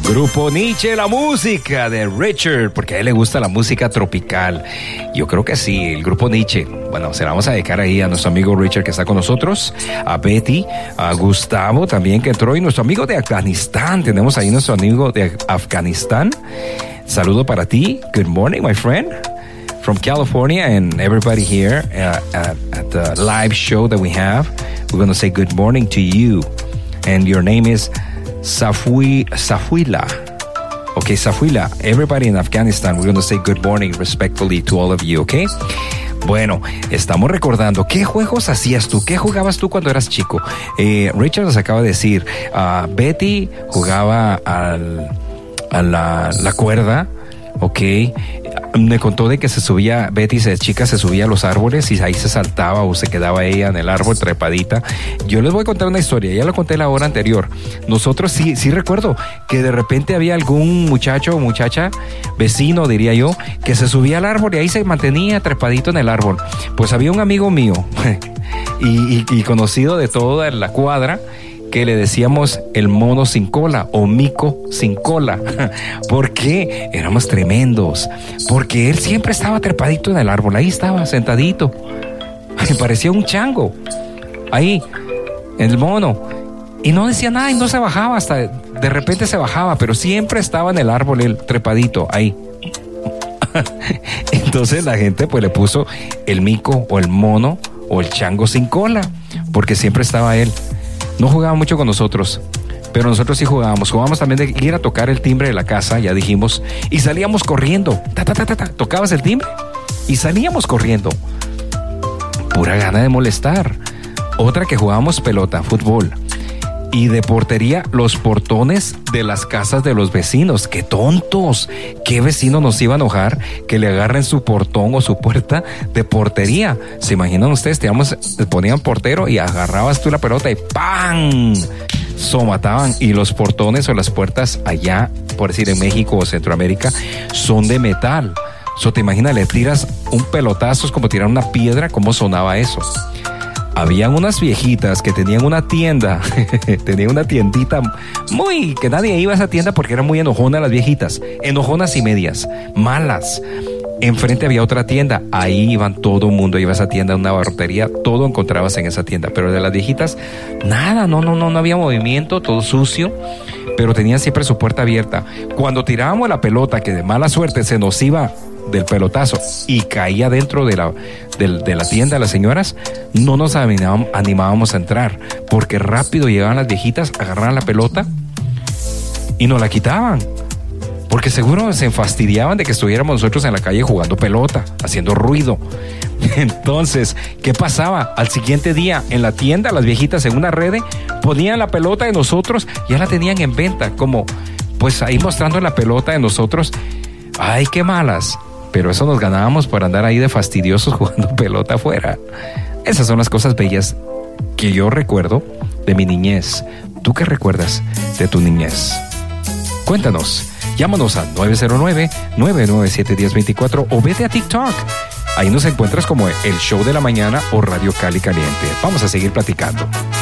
Grupo Nietzsche, la música de Richard, porque a él le gusta la música tropical. Yo creo que sí, el Grupo Nietzsche. Bueno, se la vamos a dedicar ahí a nuestro amigo Richard que está con nosotros, a Betty, a Gustavo también que entró y nuestro amigo de Afganistán. Tenemos ahí nuestro amigo de Afganistán. Saludo para ti. Good morning, my friend. From California and everybody here at the live show that we have. We're going to say good morning to you. And your name is Safuila. Okay, Safuila. Everybody in Afghanistan, we're going to say good morning respectfully to all of you, okay? Bueno, estamos recordando, ¿qué juegos hacías tú? ¿Qué jugabas tú cuando eras chico? Richard nos acaba de decir, Betty jugaba a la cuerda, ok. Me contó de que se subía, Betty, chica, se subía a los árboles y ahí se saltaba o se quedaba ella en el árbol trepadita. Yo les voy a contar una historia, ya lo conté la hora anterior. Nosotros sí recuerdo que de repente había algún muchacho o muchacha, vecino diría yo, que se subía al árbol y ahí se mantenía trepadito en el árbol. Pues había un amigo mío y conocido de toda la cuadra, que le decíamos el mono sin cola o mico sin cola. ¿Por qué? Éramos tremendos. Porque él siempre estaba trepadito en el árbol. Ahí estaba, sentadito. Parecía un chango. Ahí, el mono. Y no decía nada y no se bajaba. Hasta de repente se bajaba, pero siempre estaba en el árbol, él trepadito, ahí. Entonces la gente pues le puso el mico o el mono o el chango sin cola, porque siempre estaba él. No jugaba mucho con nosotros, pero nosotros sí jugábamos. Jugábamos también de ir a tocar el timbre de la casa, ya dijimos, y salíamos corriendo. Tocabas el timbre y salíamos corriendo. Pura gana de molestar. Otra que jugábamos pelota, fútbol. Y de portería, los portones de las casas de los vecinos. ¡Qué tontos! ¿Qué vecino nos iba a enojar que le agarren su portón o su puerta de portería? ¿Se imaginan ustedes? Te ponían portero y agarrabas tú la pelota y ¡pam! Mataban. Y los portones o las puertas allá, por decir en México o Centroamérica, son de metal. ¿Te imaginas? Le tiras un pelotazo, es como tirar una piedra. ¿Cómo sonaba eso? Habían unas viejitas que tenían una tienda, tenían una tiendita que nadie iba a esa tienda porque eran muy enojonas las viejitas, enojonas y medias, malas. Enfrente había otra tienda, ahí iban todo el mundo, iba a esa tienda, una barrotería, todo encontrabas en esa tienda, pero de las viejitas, nada, no había movimiento, todo sucio, pero tenían siempre su puerta abierta. Cuando tirábamos la pelota, que de mala suerte se nos iba del pelotazo y caía dentro de la tienda de las señoras, no nos animábamos a entrar, porque rápido llegaban las viejitas, agarraban la pelota y nos la quitaban, porque seguro se fastidiaban de que estuviéramos nosotros en la calle jugando pelota, haciendo ruido. Entonces, ¿qué pasaba? Al siguiente día en la tienda, las viejitas en una red ponían la pelota de nosotros, ya la tenían en venta, como pues ahí mostrando la pelota de nosotros. Ay, qué malas. Pero eso nos ganábamos por andar ahí de fastidiosos jugando pelota afuera. Esas son las cosas bellas que yo recuerdo de mi niñez. ¿Tú qué recuerdas de tu niñez? Cuéntanos. Llámanos al 909-997-1024 o vete a TikTok. Ahí nos encuentras como El Show de la Mañana o Radio Cali Caliente. Vamos a seguir platicando.